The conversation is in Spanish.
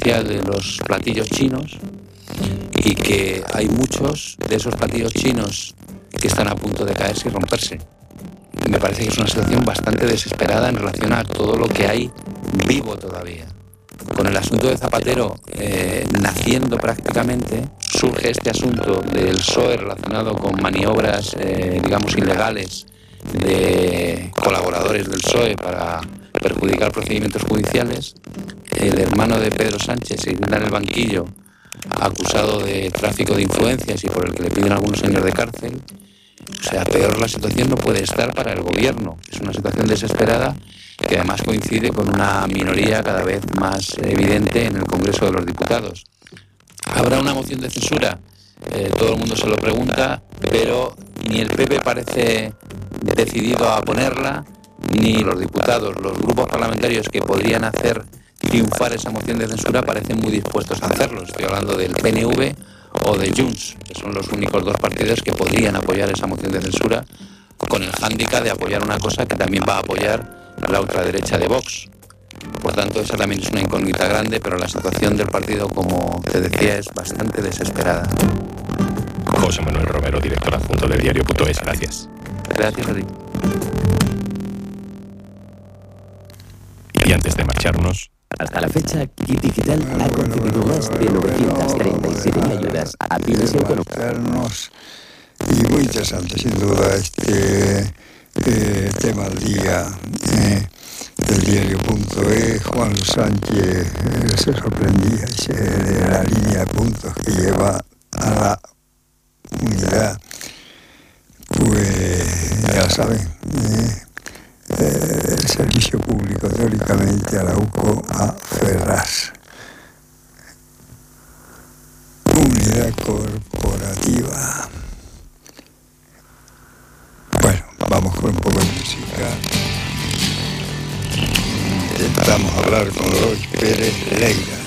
comercial de los platillos chinos y que hay muchos de esos platillos chinos que están a punto de caerse y romperse. Me parece que es una situación bastante desesperada en relación a todo lo que hay vivo todavía. Con el asunto de Zapatero naciendo prácticamente, surge este asunto del PSOE relacionado con maniobras, digamos, ilegales de colaboradores del PSOE para perjudicar procedimientos judiciales. El hermano de Pedro Sánchez se sienta en el banquillo acusado de tráfico de influencias y por el que le piden algunos años de cárcel. O sea, peor la situación no puede estar para el gobierno. Es una situación desesperada que además coincide con una minoría cada vez más evidente en el Congreso de los Diputados. ¿Habrá una moción de censura? Todo el mundo se lo pregunta, pero ni el PP parece decidido a ponerla, ni los diputados, los grupos parlamentarios que podrían hacer triunfar esa moción de censura parecen muy dispuestos a hacerlo. Estoy hablando del PNV o de Junts, que son los únicos dos partidos que podrían apoyar esa moción de censura, con el hándicap de apoyar una cosa que también va a apoyar la ultraderecha de Vox. Por tanto, esa también es una incógnita grande, pero la situación del partido, como te decía, es bastante desesperada. José Manuel Romero, director adjunto de Diario.es. Gracias. Gracias a ti. Y antes de marcharnos... Hasta la fecha, Kit Digital ha concedido más de 937.000 ayudas a pymes y autónomos. Y muy interesante, sin duda, este tema al día del Diario.es. Juan Sánchez se sorprendía de la línea de puntos que lleva a la unidad. Pues ya saben, el servicio público teóricamente a la UCO a Ferraz. Unidad corporativa. Bueno, vamos con un poco de música. Intentamos hablar con Roy Pérez Leira.